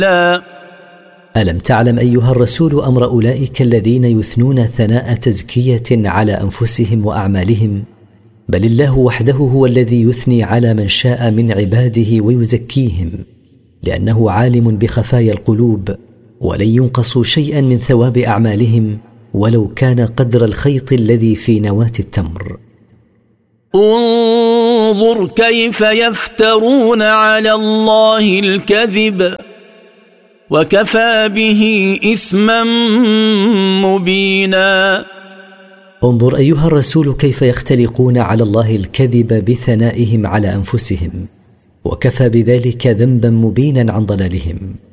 لا. ألم تعلم أيها الرسول أمر أولئك الذين يثنون ثناء تزكية على أنفسهم وأعمالهم؟ بل الله وحده هو الذي يثني على من شاء من عباده ويزكيهم، لأنه عالم بخفايا القلوب، ولن ينقصوا شيئا من ثواب أعمالهم ولو كان قدر الخيط الذي في نواة التمر. انظر كيف يفترون على الله الكذب وكفى به إثما مبينا. انظر أيها الرسول كيف يختلقون على الله الكذب بثنائهم على أنفسهم، وكفى بذلك ذنبا مبينا عن ضلالهم.